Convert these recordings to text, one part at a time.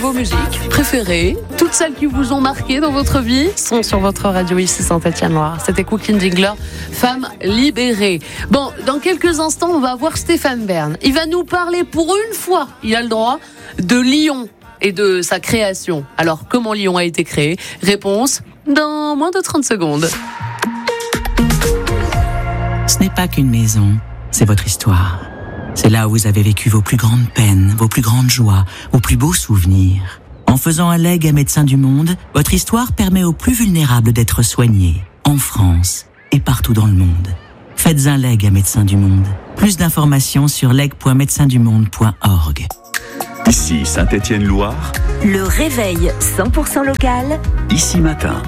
vos musiques préférées, toutes celles qui vous ont marqué dans votre vie, sont sur votre radio ici Saint-Étienne-Loire. C'était Cooking Jingler, Femme libérée. Bon, dans quelques instants, on va voir Stéphane Bern. Il va nous parler pour une fois, il a le droit, de Lyon et de sa création. Alors, comment Lyon a été créé? Réponse dans moins de 30 secondes. Ce n'est pas qu'une maison, c'est votre histoire. C'est là où vous avez vécu vos plus grandes peines, vos plus grandes joies, vos plus beaux souvenirs. En faisant un legs à Médecins du Monde, votre histoire permet aux plus vulnérables d'être soignés, en France et partout dans le monde. Faites un legs à Médecins du Monde. Plus d'informations sur leg.médecindumonde.org. Ici Saint-Étienne-Loire. Le réveil 100% local. Ici Matin.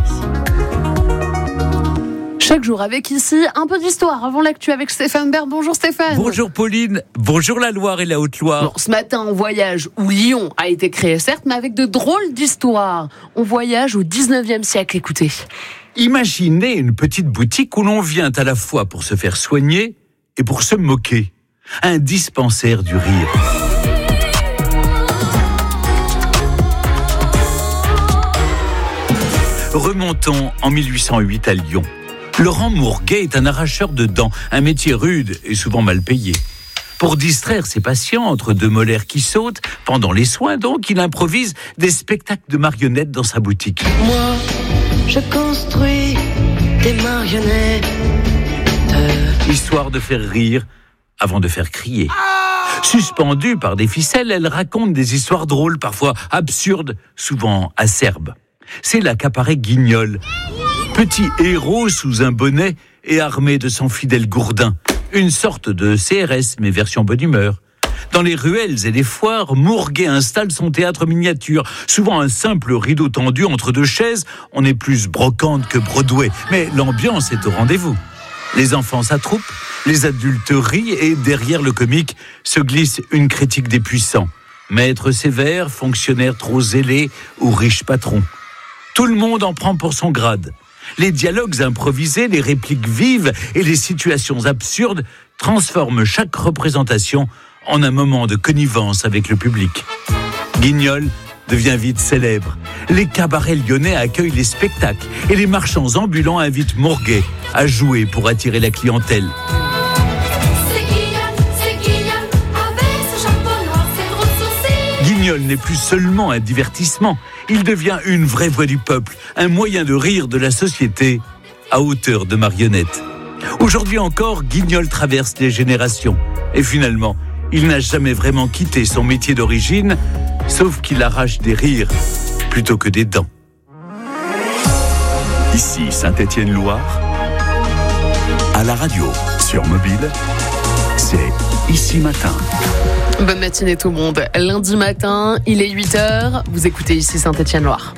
Chaque jour avec ici un peu d'histoire avant l'actu avec Stéphane Bern. Bonjour Stéphane. Bonjour Pauline, bonjour la Loire et la Haute-Loire. Bon, ce matin on voyage où Lyon a été créé certes, mais avec de drôles d'histoires. On voyage au 19e siècle, écoutez. Imaginez une petite boutique où l'on vient à la fois pour se faire soigner et pour se moquer. Un dispensaire du rire. Remontons en 1808 à Lyon. Laurent Mourguet est un arracheur de dents, un métier rude et souvent mal payé. Pour distraire ses patients entre deux molaires qui sautent, pendant les soins donc, il improvise des spectacles de marionnettes dans sa boutique. Moi, je construis des marionnettes. Histoire de faire rire avant de faire crier. Suspendue par des ficelles, elle raconte des histoires drôles, parfois absurdes, souvent acerbes. C'est là qu'apparaît Guignol. Petit héros sous un bonnet et armé de son fidèle gourdin. Une sorte de CRS, mais version bonne humeur. Dans les ruelles et les foires, Mourguet installe son théâtre miniature. Souvent un simple rideau tendu entre deux chaises. On est plus brocante que Broadway, mais l'ambiance est au rendez-vous. Les enfants s'attroupent, les adultes rient et derrière le comique se glisse une critique des puissants. Maître sévère, fonctionnaire trop zélé ou riche patron. Tout le monde en prend pour son grade. Les dialogues improvisés, les répliques vives et les situations absurdes transforment chaque représentation en un moment de connivence avec le public. Guignol devient vite célèbre. Les cabarets lyonnais accueillent les spectacles et les marchands ambulants invitent Mourguet à jouer pour attirer la clientèle. Guignol n'est plus seulement un divertissement, il devient une vraie voix du peuple, un moyen de rire de la société à hauteur de marionnette. Aujourd'hui encore, Guignol traverse les générations. Et finalement, il n'a jamais vraiment quitté son métier d'origine, sauf qu'il arrache des rires plutôt que des dents. Ici Saint-Étienne-Loire. À la radio, sur mobile, c'est Ici Matin. Bonne matinée tout le monde. Lundi matin, il est 8h. Vous écoutez ici Saint-Étienne-Loire.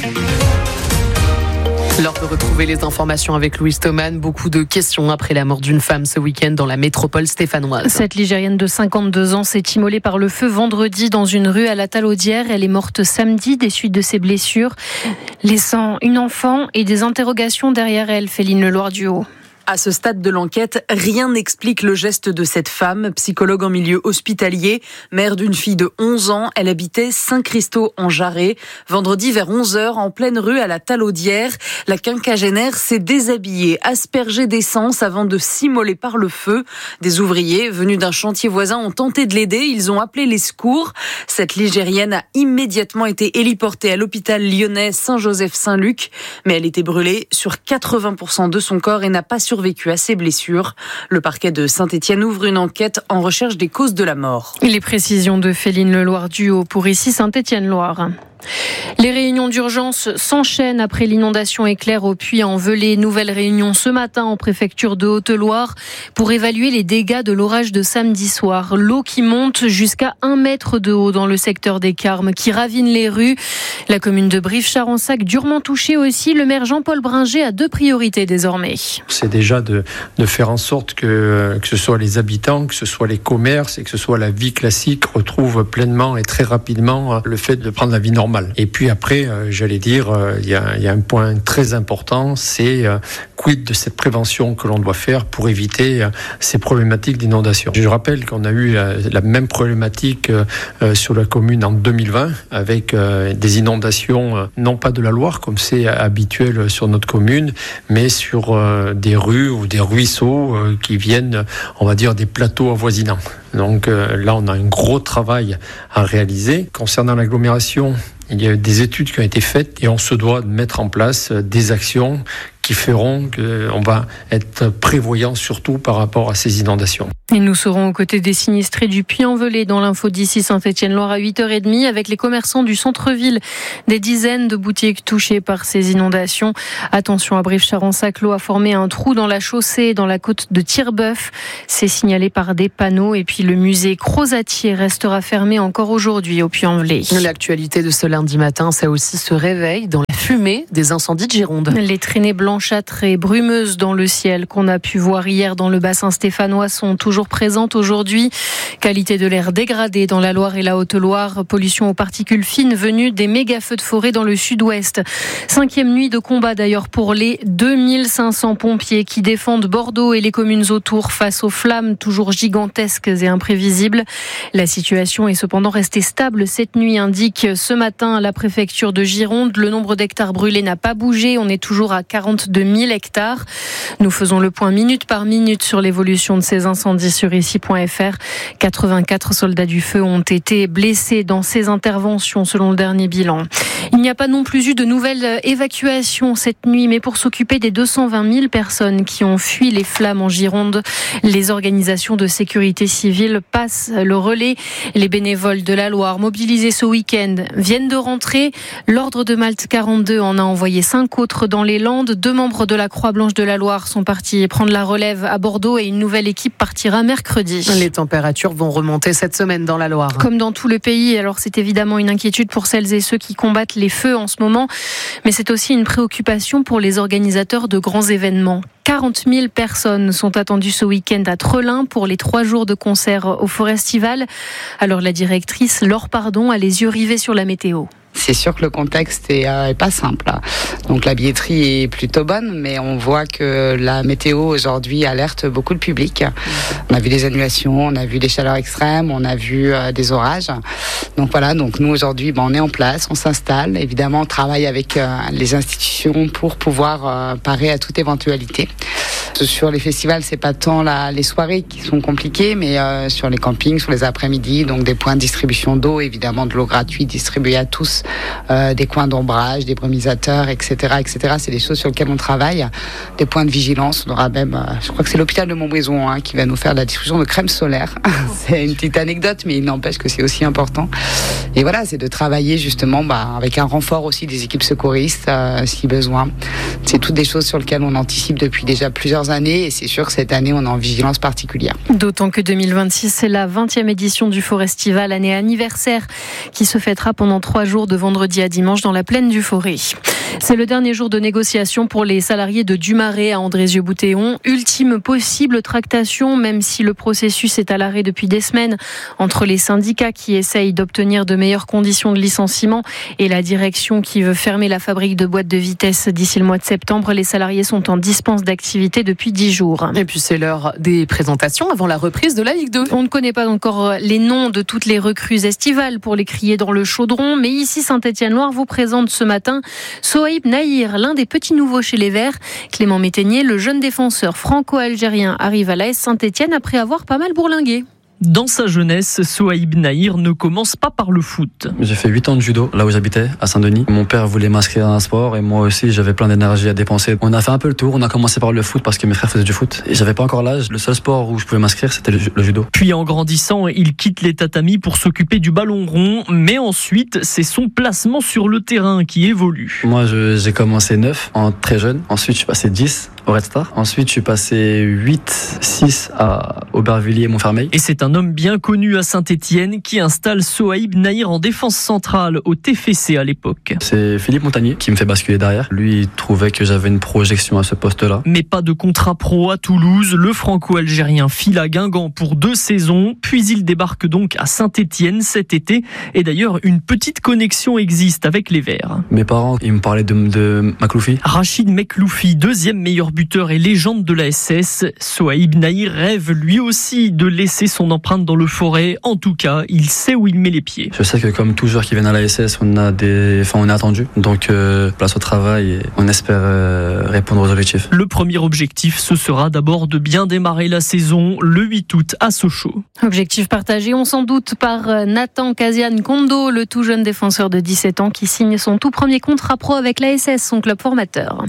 L'heure de retrouver les informations avec Louise Thoman. Beaucoup de questions après la mort d'une femme ce week-end dans la métropole stéphanoise. Cette Ligérienne de 52 ans s'est immolée par le feu vendredi dans une rue à la Talaudière. Elle est morte samedi des suites de ses blessures, laissant une enfant et des interrogations derrière elle, Féline Leloir-Duhaut. À ce stade de l'enquête, rien n'explique le geste de cette femme, psychologue en milieu hospitalier, mère d'une fille de 11 ans. Elle habitait Saint-Christo en Jarret. Vendredi vers 11h, en pleine rue à la Talaudière, la quinquagénaire s'est déshabillée, aspergée d'essence avant de s'immoler par le feu. Des ouvriers venus d'un chantier voisin ont tenté de l'aider. Ils ont appelé les secours. Cette Ligérienne a immédiatement été héliportée à l'hôpital lyonnais Saint-Joseph-Saint-Luc. Mais elle était brûlée sur 80% de son corps et n'a pas survécu à ses blessures. Le parquet de Saint-Étienne ouvre une enquête en recherche des causes de la mort. Les précisions de Féline Leloir-Duhaut pour ici Saint-Étienne-Loire. Les réunions d'urgence s'enchaînent après l'inondation éclair au Puy-en-Velay. Nouvelle réunion ce matin en préfecture de Haute-Loire pour évaluer les dégâts de l'orage de samedi soir. L'eau qui monte jusqu'à 1 mètre de haut dans le secteur des Carmes, qui ravine les rues. La commune de Brive-Charensac durement touchée aussi. Le maire Jean-Paul Bringer a 2 priorités désormais. C'est déjà de faire en sorte que ce soit les habitants, que ce soit les commerces et que ce soit la vie classique retrouvent pleinement et très rapidement le fait de prendre la vie normale normal. Et puis après, j'allais dire, il y a un point très important, c'est quid de cette prévention que l'on doit faire pour éviter ces problématiques d'inondation. Je rappelle qu'on a eu la même problématique sur la commune en 2020 avec des inondations, non pas de la Loire comme c'est habituel sur notre commune, mais sur des rues ou des ruisseaux qui viennent, on va dire, des plateaux avoisinants. Donc là, on a un gros travail à réaliser. Concernant l'agglomération, il y a des études qui ont été faites et on se doit de mettre en place des actions qui feront qu'on va être prévoyant surtout par rapport à ces inondations. Et nous serons aux côtés des sinistrés du Puy-en-Velay dans l'info d'ici Saint-Étienne-Loire à 8h30 avec les commerçants du centre-ville. Des dizaines de boutiques touchées par ces inondations. Attention, à Brive-Charensac, l'eau a formé un trou dans la chaussée dans la côte de Tirbeuf. C'est signalé par des panneaux. Et puis le musée Crozatier restera fermé encore aujourd'hui au Puy-en-Velay. L'actualité de ce lundi matin, c'est aussi ce réveil dans la fumée des incendies de Gironde. Les traînées blanchâtres et brumeuses dans le ciel qu'on a pu voir hier dans le bassin stéphanois sont toujours présentes aujourd'hui. Qualité de l'air dégradée dans la Loire et la Haute-Loire. Pollution aux particules fines venues des méga-feux de forêt dans le sud-ouest. 5e nuit de combat d'ailleurs pour les 2500 pompiers qui défendent Bordeaux et les communes autour face aux flammes toujours gigantesques et imprévisibles. La situation est cependant restée stable cette nuit, indique ce matin la préfecture de Gironde. Le nombre d'hectares brûlés n'a pas bougé. On est toujours à 42 000 hectares. Nous faisons le point minute par minute sur l'évolution de ces incendies sur ici.fr. 84 soldats du feu ont été blessés dans ces interventions selon le dernier bilan. Il n'y a pas non plus eu de nouvelles évacuations cette nuit, mais pour s'occuper des 220 000 personnes qui ont fui les flammes en Gironde, les organisations de sécurité civile passent le relais. Les bénévoles de la Loire mobilisés ce week-end viennent de rentrer. L'Ordre de Malte 42 en a envoyé 5 autres dans les Landes. 2 membres de la Croix-Blanche de la Loire sont partis prendre la relève à Bordeaux et une nouvelle équipe partira mercredi. Les températures vont remonter cette semaine dans la Loire. Comme dans tout le pays, alors c'est évidemment une inquiétude pour celles et ceux qui combattent les feux en ce moment, mais c'est aussi une préoccupation pour les organisateurs de grands événements. 40 000 personnes sont attendues ce week-end à Trelin pour les 3 jours de concert au Forestival. Alors la directrice Laure Pardon a les yeux rivés sur la météo. C'est sûr que le contexte est pas simple. Donc la billetterie est plutôt bonne, mais on voit que la météo aujourd'hui alerte beaucoup le public. On a vu des annulations, on a vu des chaleurs extrêmes, on a vu des orages. Donc voilà, donc nous aujourd'hui, on est en place, on s'installe. Évidemment, on travaille avec les institutions pour pouvoir parer à toute éventualité. Sur les festivals, c'est pas tant les soirées qui sont compliquées, mais sur les campings, sur les après-midi, donc des points de distribution d'eau, évidemment de l'eau gratuite distribuée à tous, des coins d'ombrage, des brumisateurs, etc., etc. C'est des choses sur lesquelles on travaille. Des points de vigilance. On aura même, je crois que c'est l'hôpital de Montbrison qui va nous faire la distribution de crème solaire. C'est une petite anecdote, mais il n'empêche que c'est aussi important. Et voilà, c'est de travailler justement avec un renfort aussi des équipes secouristes, si besoin. C'est toutes des choses sur lesquelles on anticipe depuis déjà plusieurs années, et c'est sûr que cette année, on est en vigilance particulière. D'autant que 2026, c'est la 20e édition du Forestival, année anniversaire, qui se fêtera pendant 3 jours de vendredi à dimanche dans la plaine du Forêt. C'est le dernier jour de négociation pour les salariés de Dumaré à Andrézieux-Boutéon. Ultime possible tractation, même si le processus est à l'arrêt depuis des semaines, entre les syndicats qui essayent d'obtenir de meilleures conditions de licenciement et la direction qui veut fermer la fabrique de boîtes de vitesse d'ici le mois de septembre. Les salariés sont en dispense d'activité depuis 10 jours. Et puis c'est l'heure des présentations avant la reprise de la Ligue 2. On ne connaît pas encore les noms de toutes les recrues estivales pour les crier dans le chaudron, mais ici Saint-Étienne-Loire vous présente ce matin Sohaib Nahir, l'un des petits nouveaux chez les Verts. Clément Métainier, le jeune défenseur franco-algérien, arrive à l'AS Saint-Étienne après avoir pas mal bourlingué. Dans sa jeunesse, Sohaib Nahir ne commence pas par le foot. J'ai fait 8 ans de judo, là où j'habitais, à Saint-Denis. Mon père voulait m'inscrire à un sport et moi aussi, j'avais plein d'énergie à dépenser. On a fait un peu le tour, on a commencé par le foot parce que mes frères faisaient du foot. Et j'avais pas encore l'âge. Le seul sport où je pouvais m'inscrire, c'était le judo. Puis en grandissant, il quitte les tatamis pour s'occuper du ballon rond. Mais ensuite, c'est son placement sur le terrain qui évolue. Moi, j'ai commencé 9, très jeune. Ensuite, je suis passé 10 au Red Star. Ensuite, je suis passé 8, 6 à Aubervilliers et Montfermeil. Et c'est un un homme bien connu à Saint-Étienne qui installe Sohaib Nahir en défense centrale au TFC à l'époque. C'est Philippe Montagnier qui me fait basculer derrière. Lui, il trouvait que j'avais une projection à ce poste-là. Mais pas de contrat pro à Toulouse. Le franco-algérien file à Guingamp pour 2 saisons, puis il débarque donc à Saint-Étienne cet été. Et d'ailleurs, une petite connexion existe avec les Verts. Mes parents, ils me parlaient de Makloufi. Rachid Mekloufi, deuxième meilleur buteur et légende de la SS. Sohaib Nahir rêve lui aussi de laisser son empreinte dans le forêt. En tout cas, il sait où il met les pieds. Je sais que comme tous joueurs qui viennent à la SS, on est attendu. Donc place au travail et on espère répondre aux objectifs. Le premier objectif, ce sera d'abord de bien démarrer la saison le 8 août à Sochaux. Objectif partagé, on s'en doute, par Nathan Kasian-Kondo, le tout jeune défenseur de 17 ans qui signe son tout premier contrat pro avec la SS, son club formateur.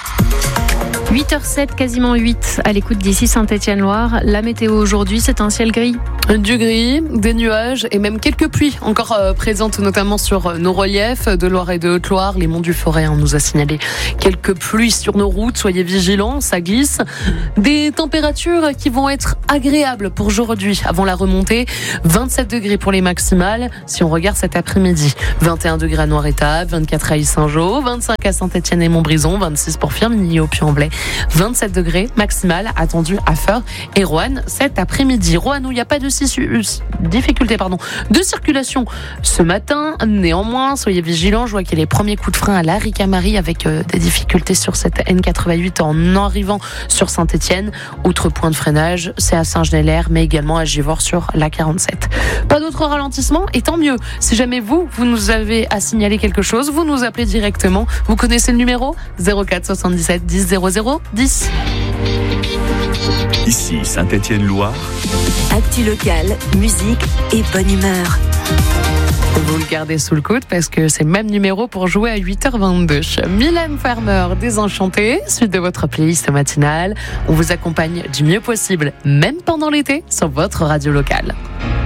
8h07, quasiment 8, à l'écoute d'ici Saint-Étienne-Loire. La météo aujourd'hui, c'est un ciel gris. Du gris, des nuages et même quelques pluies encore présentes notamment sur nos reliefs de Loire et de Haute-Loire. Les monts du Forêt, on nous a signalé quelques pluies sur nos routes. Soyez vigilants, ça glisse. Des températures qui vont être agréables pour aujourd'hui avant la remontée. 27 degrés pour les maximales si on regarde cet après-midi. 21 degrés à Noir-Étape, 24 à Yssingeaux, 25 à Saint-Étienne et Montbrison, 26 pour Firminy au Puy-en-Velay. 27 degrés maximal attendu à Feurs et Roanne cet après-midi. Roanne où il n'y a pas de difficulté de circulation ce matin. Néanmoins, soyez vigilants. Je vois qu'il y a les premiers coups de frein à la Ricamari avec des difficultés sur cette N88 en arrivant sur Saint-Étienne. Autre point de freinage, c'est à Saint-Genélaire, mais également à Givors sur la 47. Pas d'autres ralentissements et tant mieux. Si jamais vous nous avez à signaler quelque chose, vous nous appelez directement. Vous connaissez le numéro 04 77 10 00 10. Ici Saint-Étienne-Loire. Actu local, musique et bonne humeur. Vous le gardez sous le coude parce que c'est le même numéro pour jouer à 8h22. Mylène Farmer, Désenchantée, suite de votre playlist matinale. On vous accompagne du mieux possible, même pendant l'été, sur votre radio locale.